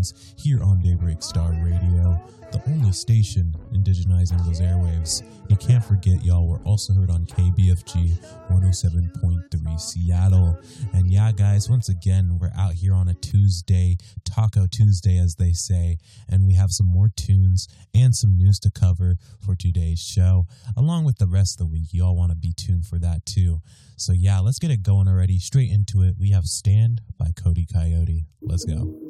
tunes here on Daybreak Star Radio, the only station indigenizing those airwaves. You can't forget, y'all, we're also heard on KBFG 107.3 Seattle. And yeah, guys, once again, we're out here on a Tuesday, Taco Tuesday, as they say, and we have some more tunes and some news to cover for today's show, along with the rest of the week. You all want to be tuned for that, too. So yeah, let's get it going already. Straight into it. We have Stand by Cody Coyote. Let's go.